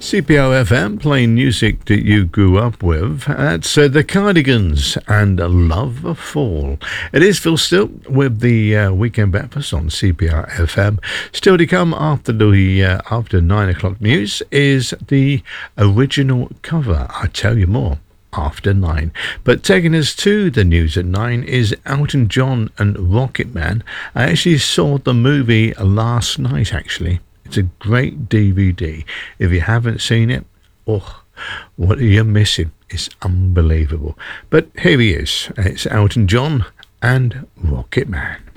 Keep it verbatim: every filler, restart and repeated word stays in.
C P R F M, playing music that you grew up with. That's uh, the Cardigans and Love Fall. It is Phil Stilt with the uh, Weekend Breakfast on C P R F M. Still to come after the uh, after nine o'clock news is the original cover. I'll tell you more after nine. But taking us to the news at nine is Elton John and Rocket Man. I actually saw the movie last night, actually. It's a great D V D. If you haven't seen it, oh, what are you missing? It's unbelievable. But here he is. It's Elton John and Rocket Man.